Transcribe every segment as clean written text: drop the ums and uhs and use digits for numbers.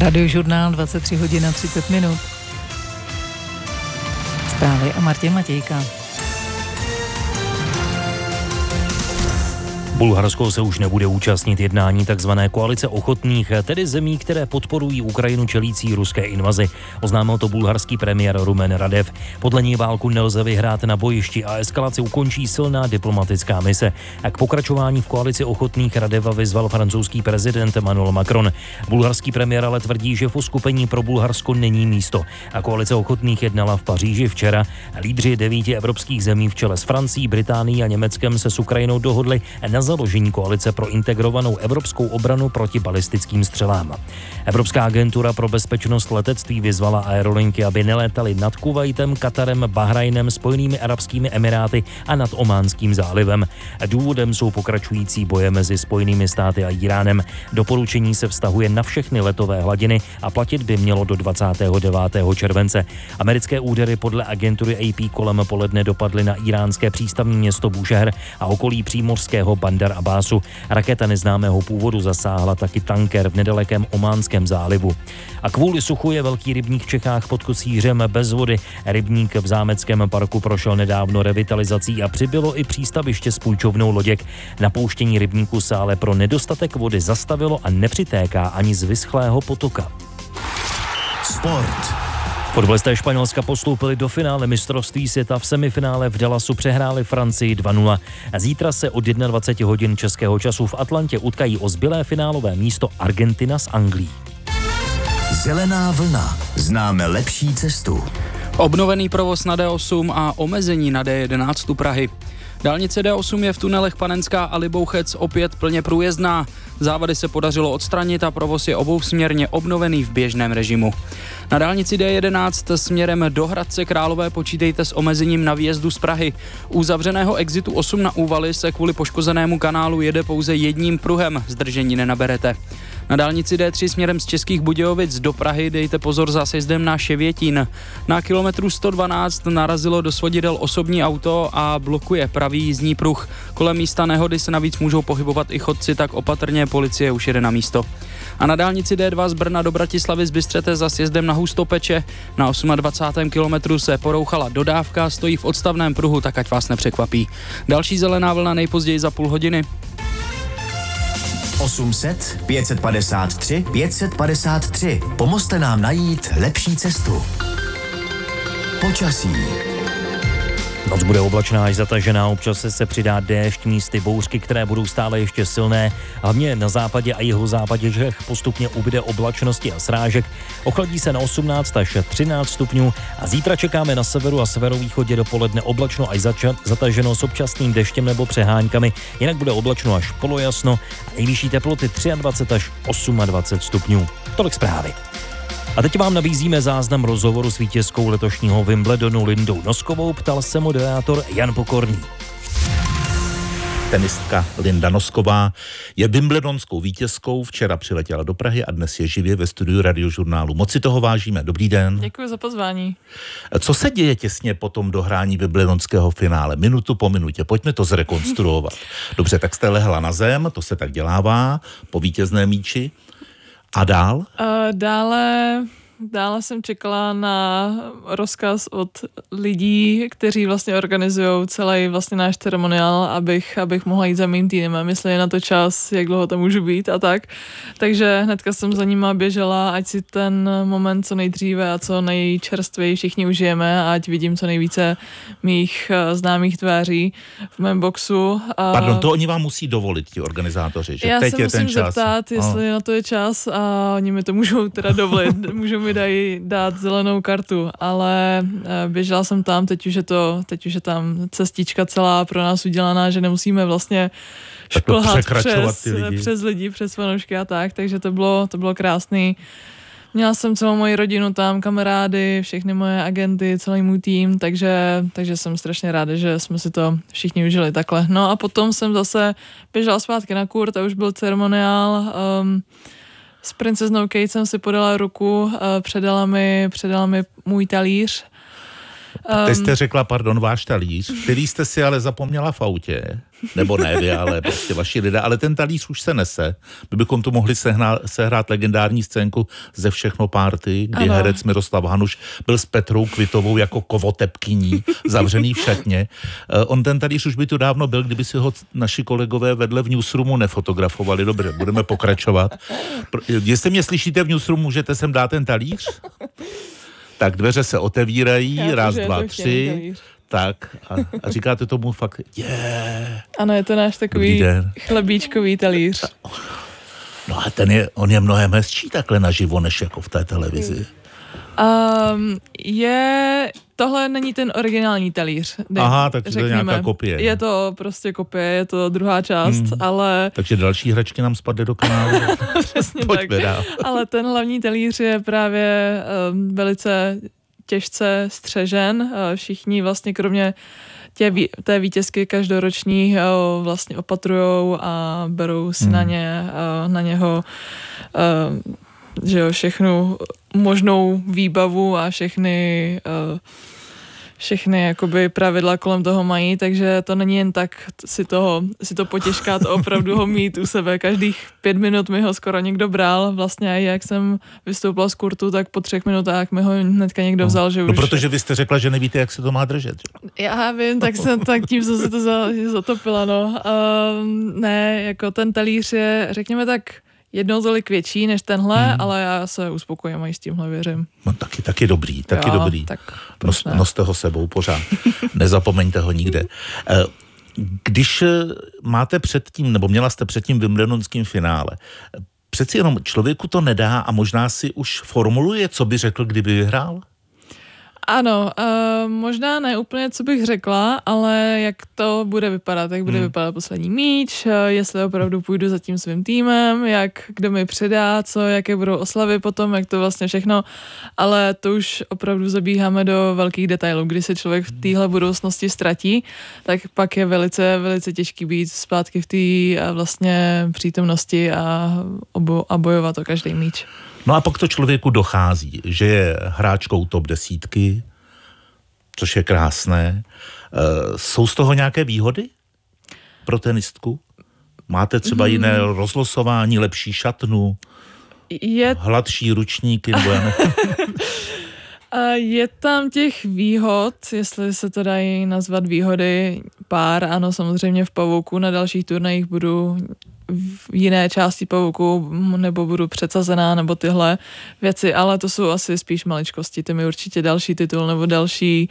Radiožurnál 23 hodin a 30 minut. Zprávy a Martin Matějka. Bulharsko se už nebude účastnit jednání tzv. Koalice ochotných, tedy zemí, které podporují Ukrajinu čelící ruské invazi. Oznámil to bulharský premiér Rumen Radev. Podle něj válku nelze vyhrát na bojišti a eskalaci ukončí silná diplomatická mise. A k pokračování v koalici ochotných Radeva vyzval francouzský prezident Emmanuel Macron. Bulharský premiér ale tvrdí, že v uskupení pro Bulharsko není místo. A koalice ochotných jednala v Paříži včera. Lídři 9 evropských zemí v čele s Francií, Británií a Německem se s Ukrajinou dohodli na založení koalice pro integrovanou evropskou obranu proti balistickým střelám. Evropská agentura pro bezpečnost letectví vyzvala aerolinky, aby nelétaly nad Kuvajtem, Katarem, Bahrajnem, Spojenými arabskými emiráty a nad Ománským zálivem. Důvodem jsou pokračující boje mezi Spojenými státy a Íránem. Doporučení se vztahuje na všechny letové hladiny a platit by mělo do 29. července. Americké údery podle agentury AP kolem poledne dopadly na íránské přístavní město Búšehr a okolí přímořského Bandar Abbasu. Raketa neznámého původu zasáhla taky tanker v nedalekém Ománském zálivu. A kvůli suchu je velký rybník v Čechách pod Kocířem bez vody. Rybník v Zámeckém parku prošel nedávno revitalizací a přibylo i přístaviště s půjčovnou loděk. Napouštění rybníku se ale pro nedostatek vody zastavilo a nepřitéká ani z vyschlého potoka. Sport. Fotbalisté Španělska postoupili do finále mistrovství světa, v semifinále v Dallasu přehráli Francii 2-0. Zítra se od 21 hodin českého času v Atlantě utkají o zbylé finálové místo Argentina s Anglií. Zelená vlna. Známe lepší cestu. Obnovený provoz na D8 a omezení na D11 u Prahy. Dálnice D8 je v tunelech Panenská a Libouchec opět plně průjezdná. Závady se podařilo odstranit a provoz je obousměrně obnovený v běžném režimu. Na dálnici D11 směrem do Hradce Králové počítejte s omezením na výjezdu z Prahy. U zavřeného exitu 8 na Úvaly se kvůli poškozenému kanálu jede pouze jedním pruhem, zdržení nenaberete. Na dálnici D3 směrem z Českých Budějovic do Prahy dejte pozor za sjezdem na Ševětín. Na kilometru 112 narazilo do svodidel osobní auto a blokuje pravý jízdní pruh. Kolem místa nehody se navíc můžou pohybovat i chodci, tak opatrně, policie už jede na místo. A na dálnici D2 z Brna do Bratislavy z Bystřete za sjezdem na Hustopeče. Na 28. kilometru se porouchala dodávka, stojí v odstavném pruhu, tak ať vás nepřekvapí. Další zelená vlna nejpozději za půl hodiny. 800 553 553. Pomozte nám najít lepší cestu. Počasí. Noc bude oblačná až zatažená, občas se přidá déšť, místy bouřky, které budou stále ještě silné. Hlavně na západě a jihozápadě Čech postupně ubyde oblačnosti a srážek. Ochladí se na 18 až 13 stupňů a zítra čekáme na severu a severovýchodě dopoledne oblačno až zataženo s občasným deštěm nebo přeháňkami. Jinak bude oblačno až polojasno a nejvyšší teploty 23 až 28 stupňů. Tolik zprávy. A teď vám nabízíme záznam rozhovoru s vítězkou letošního Wimbledonu Lindou Noskovou, ptal se moderátor Jan Pokorný. Tenistka Linda Nosková je wimbledonskou vítězkou, včera přiletěla do Prahy a dnes je živě ve studiu Radiožurnálu. Moc si toho vážíme. Dobrý den. Děkuji za pozvání. Co se děje těsně po tom dohrání wimbledonského finále? Minutu po minutě. Pojďme to zrekonstruovat. Dobře, tak jste lehla na zem, to se tak dělává po vítězném míči. A dál? Dále jsem čekala na rozkaz od lidí, kteří vlastně organizují celý vlastně náš ceremoniál, abych mohla jít za mým týmem, jestli je na to čas, jak dlouho to můžu být a tak. Takže hnedka jsem za nima běžela, ať si ten moment co nejdříve a co nejčerstvěji všichni užijeme a ať vidím co nejvíce mých známých tváří v mém boxu. Pardon, to oni vám musí dovolit, ti organizátoři, že já teď je ten čas. Já se musím zeptat, jestli na to je čas a oni mi to můžou teda dovolit, můžou mi dát zelenou kartu, ale běžela jsem tam, teď už je tam cestička celá pro nás udělaná, že nemusíme vlastně šplhat přes lidi, přes fanoušky a tak, takže to bylo krásný. Měla jsem celou moji rodinu tam, kamarády, všechny moje agenty, celý můj tým, takže jsem strašně ráda, že jsme si to všichni užili takhle. No a potom jsem zase běžela zpátky na kurt a už byl ceremoniál. S princeznou Kate jsem si podala ruku, předala mi můj talíř Teď jste řekla, pardon, váš talíř, který jste si ale zapomněla v autě, nebo ne vy, ale prostě vaši lidé, ale ten talíř už se nese. My bychom tu mohli sehrát legendární scénku ze Všechno party, kdy herec Miroslav Hanuš byl s Petrou Kvitovou jako kovotepkyní, zavřený v šatně. On ten talíř už by tu dávno byl, kdyby si ho naši kolegové vedle v newsroomu nefotografovali. Dobře, budeme pokračovat. Jestli mě slyšíte v newsroomu, můžete sem dát ten talíř? Tak dveře se otevírají, raz, dva, tři. Tak a říkáte tomu fakt, Ano, je to náš takový chlebíčkový talíř. No a on je mnohem hezčí takhle naživo, než jako v té televizi. Tohle není ten originální talíř. Aha, tak to je nějaká kopie. Je to prostě kopie, je to druhá část, ale... Takže další hračky nám spadne do kanálu. Přesně tak. Ale ten hlavní talíř je právě velice těžce střežen. Všichni vlastně kromě té vítězky každoroční vlastně opatrujou a berou si na něho že jo, všechnu možnou výbavu a všechny jakoby pravidla kolem toho mají, takže to není jen tak si to potěžkat, opravdu ho mít u sebe. Každých 5 minut mi ho skoro někdo bral. Vlastně jak jsem vystoupila z kurtu, tak po 3 minutách mi ho hnedka někdo vzal, že už... No protože vy jste řekla, že nevíte, jak se to má držet. Já vím, tak tím jsem se to zatopila, no. Ne, jako ten talíř je, řekněme tak, jednou tolik větší než tenhle, ale já se uspokojím i s tímhle, věřím. No taky dobrý. Tak noste ho sebou pořád. Nezapomeňte ho nikde. Když máte předtím, nebo měla jste předtím wimbledonským finále, přeci jenom člověku to nedá a možná si už formuluje, co by řekl, kdyby vyhrál? Ano, možná ne úplně, co bych řekla, ale jak to bude vypadat, jak bude vypadat poslední míč, jestli opravdu půjdu za tím svým týmem, kdo mi předá, jaké budou oslavy potom, jak to vlastně všechno, ale to už opravdu zabíháme do velkých detailů. Když se člověk v téhle budoucnosti ztratí, tak pak je velice, velice těžký být zpátky v té vlastně přítomnosti a bojovat o každý míč. No a pak to člověku dochází, že je hráčkou top 10, což je krásné. Jsou z toho nějaké výhody pro tenistku? Máte třeba jiné rozlosování, lepší šatnu, hladší ručníky? Nebo je tam těch výhod, jestli se to dají nazvat výhody, pár. Ano, samozřejmě v pavouku na dalších turnajích budu v jiné části pavouku, nebo budu předsazená, nebo tyhle věci, ale to jsou asi spíš maličkosti. Ty mi určitě další titul nebo další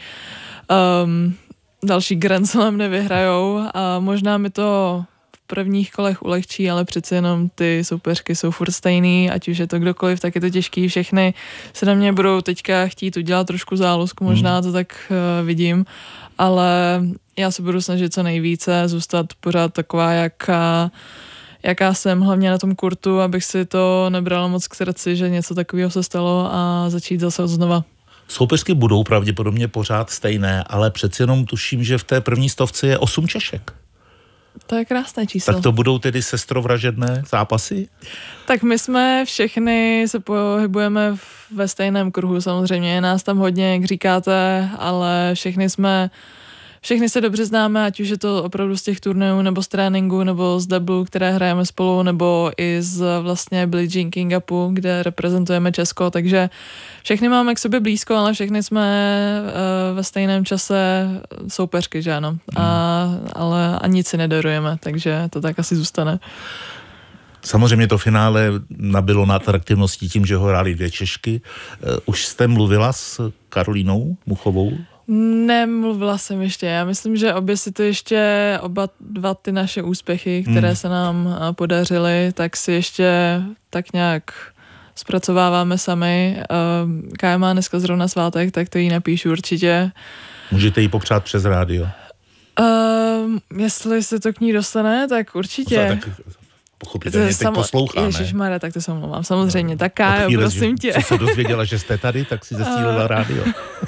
Grand Slam nevyhrajou a možná mi to v prvních kolech ulehčí, ale přece jenom ty soupeřky jsou furt stejný, ať už je to kdokoliv, tak je to těžký. Všechny se na mě budou teďka chtít udělat trošku zálusku, možná to tak vidím, ale já se budu snažit co nejvíce zůstat pořád taková, jaká jsem, hlavně na tom kurtu, abych si to nebrala moc k srdci, že něco takového se stalo a začít zase od znova. Soupeřky budou pravděpodobně pořád stejné, ale přeci jenom tuším, že v té první stovce je 8 Češek. To je krásné číslo. Tak to budou tedy sestrovražedné zápasy? Tak my jsme všechny se pohybujeme ve stejném kruhu, samozřejmě je nás tam hodně, jak říkáte, ale všechny se dobře známe, ať už je to opravdu z těch turnajů, nebo z tréninku, nebo z deblu, které hrajeme spolu, nebo i z vlastně Billie Jean King Cupu, kde reprezentujeme Česko, takže všechny máme k sobě blízko, ale všechny jsme ve stejném čase soupeřky, že ano, ale a nic si nedarujeme, takže to tak asi zůstane. Samozřejmě to finále nabylo na atraktivnosti tím, že ho hrály 2 Češky. Už jste mluvila s Karolínou Muchovou? Nemluvila jsem ještě. Já myslím, že oba dva ty naše úspěchy, které se nám podařily, tak si ještě tak nějak zpracováváme sami. Kája má dneska zrovna svátek, tak to jí napíšu určitě. Můžete jí popřát přes rádio? Jestli se to k ní dostane, tak určitě. Pochopitelně teď poslouchá, ne? Ježišmarja, tak to se omlouvám. Samozřejmě, tak Kájo, prosím tě. Co se dozvěděla, že jste tady, tak si zesílila rádio.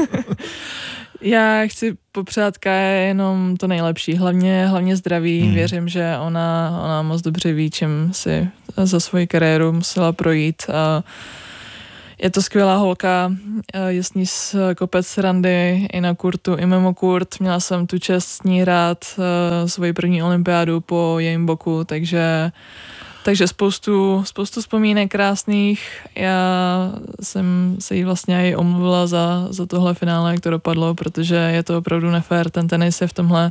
Já chci popřát Káje jenom to nejlepší, hlavně zdraví. Věřím, že ona moc dobře ví, čím si za svoji kariéru musela projít. A je to skvělá holka, je s ní kopec srandy i na kurtu, i mimo kurt. Měla jsem tu čest s ní hrát svoji první olympiádu po jejím boku, takže spoustu vzpomínek krásných. Já jsem se jí vlastně i omluvila za tohle finále, jak to dopadlo, protože je to opravdu nefér. Ten tenis je v tomhle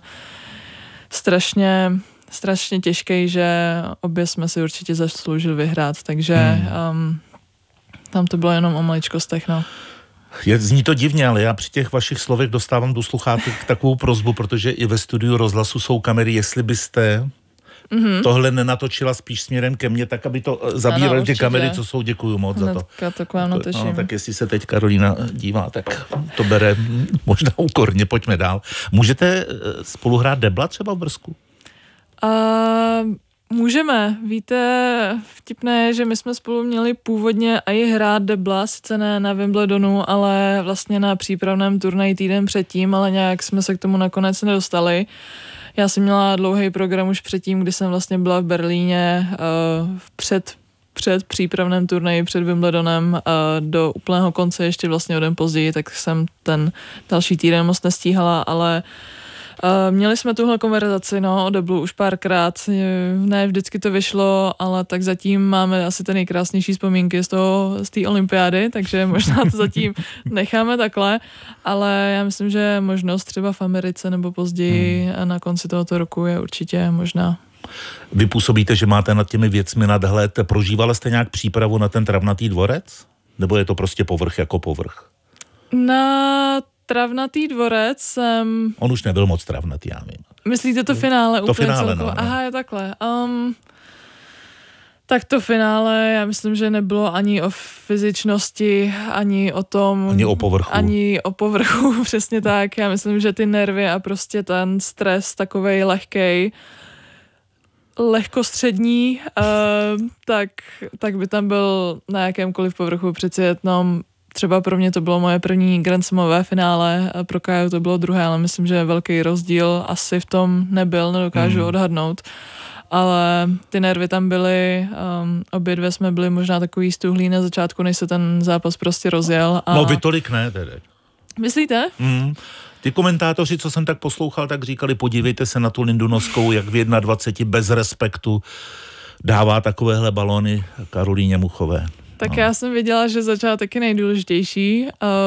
strašně těžký, že obě jsme si určitě zasloužili vyhrát, takže tam to bylo jenom o maličkostech, no. Zní to divně, ale já při těch vašich slovech dostávám do sluchátek takovou prosbu, protože i ve studiu rozhlasu jsou kamery, jestli byste tohle nenatočila spíš směrem ke mně, tak aby to zabíraly ty kamery, co jsou, děkuju moc za to. To k vám natočím. No, tak jestli se teď Karolína dívá, tak to bere možná úkorně, pojďme dál. Můžete spolu hrát debla třeba v Brzku? Můžeme. Víte, vtipné je, že my jsme spolu měli původně i hrát debla, sice ne na Wimbledonu, ale vlastně na přípravném turnaji týden předtím, ale nějak jsme se k tomu nakonec nedostali. Já jsem měla dlouhý program už předtím, kdy jsem vlastně byla v Berlíně před přípravném turnaji, před Wimbledonem do úplného konce, ještě vlastně o den později, tak jsem ten další týden moc nestíhala, ale měli jsme tuhle konverzaci, o deblu už párkrát, ne vždycky to vyšlo, ale tak zatím máme asi ty nejkrásnější vzpomínky z té olympiády, takže možná to zatím necháme takhle, ale já myslím, že možnost třeba v Americe nebo později na konci tohoto roku je určitě možná. Vy působíte, že máte nad těmi věcmi nadhled. Prožívala jste nějak přípravu na ten Travnatý dvorec? Nebo je to prostě povrch jako povrch? Na Travnatý dvorec jsem... On už nebyl moc travnatý, já vím. Myslíte to finále to úplně finále, celkově? No. Aha, je takhle. Tak to finále, já myslím, že nebylo ani o fyzičnosti, ani o tom... Ani o povrchu. Ani o povrchu, přesně tak. Já myslím, že ty nervy a prostě ten stres takovej lehkej, lehkostřední, tak by tam byl na jakémkoliv povrchu přeci jenom. Třeba pro mě to bylo moje první Grand Slamové finále, pro Káju to bylo druhé, ale myslím, že velký rozdíl asi v tom nebyl, nedokážu odhadnout. Ale ty nervy tam byly, obě dvě jsme byli možná takový stuhlí na začátku, než se ten zápas prostě rozjel. No vy tolik ne tedy. Myslíte? Ty komentátoři, co jsem tak poslouchal, tak říkali, podívejte se na tu Lindu Noskovou, jak v 21 bez respektu dává takovéhle balóny Karolíně Muchové. Tak já jsem věděla, že začátek je nejdůležitější.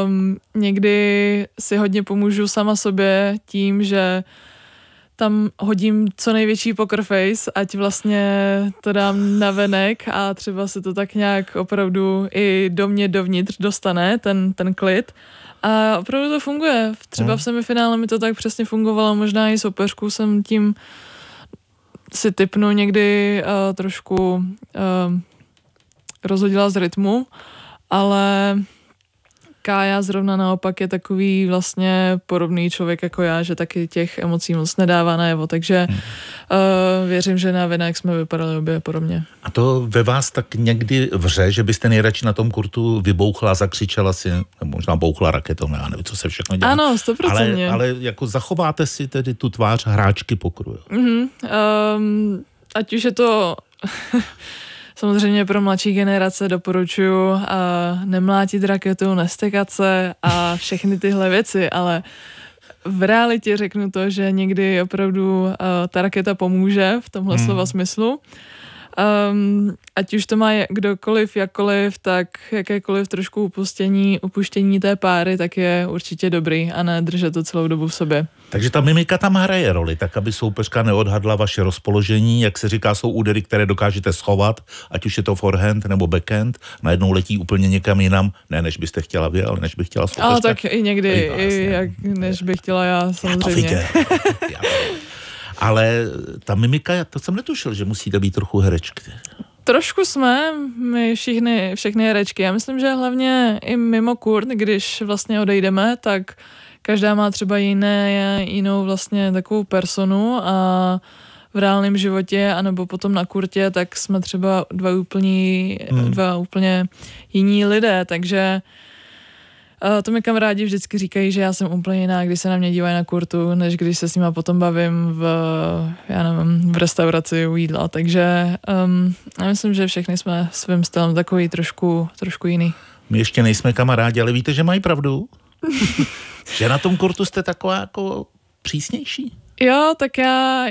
Někdy si hodně pomůžu sama sobě tím, že tam hodím co největší poker face, ať vlastně to dám navenek a třeba se to tak nějak opravdu i do mě dovnitř dostane, ten klid. A opravdu to funguje. Třeba v semifinále mi to tak přesně fungovalo, možná i soupeřku jsem tím si tipnu někdy trošku rozhodila z rytmu, ale Kája zrovna naopak je takový vlastně podobný člověk jako já, že taky těch emocí moc nedává najevo, takže věřím, že na vinek jsme vypadali obě podobně. A to ve vás tak někdy vře, že byste nejradši na tom kurtu vybouchla, zakřičela si, možná bouchla raketou, já nevím, co se všechno dělá. Ano, 100%. Ale jako zachováte si tedy tu tvář hráčky pokru. Ať už je to... Samozřejmě pro mladší generace doporučuji nemlátit raketu, nestekat se a všechny tyhle věci, ale v realitě řeknu to, že někdy opravdu ta raketa pomůže v tomhle slova smyslu. Ať už to má kdokoliv, jakkoliv, tak jakékoliv trošku upuštění té páry, tak je určitě dobrý a ne držet to celou dobu v sobě. Takže ta mimika tam hraje roli, tak aby soupeřka neodhadla vaše rozpoložení, jak se říká, jsou údery, které dokážete schovat, ať už je to forehand nebo backhand, najednou letí úplně někam jinam, ne než byste chtěla vy, ale než by chtěla soupeřka. Ale tak i někdy, než bych chtěla já, samozřejmě. Ale ta mimika, to jsem netušil, že musíte být trochu herečky. Trošku jsme, my všechny herečky. Já myslím, že hlavně i mimo kurt, když vlastně odejdeme, tak každá má třeba jinou vlastně takovou personu a v reálném životě, anebo potom na kurtě, tak jsme třeba dva úplně jiní lidé, takže to mi kamarádi vždycky říkají, že já jsem úplně jiná, když se na mě dívají na kurtu, než když se s nima potom bavím v restauraci u jídla. Takže já myslím, že všichni jsme svým stylem takový trošku jiný. My ještě nejsme kamarádi, ale víte, že mají pravdu? Že na tom kurtu jste taková jako přísnější? Jo, tak já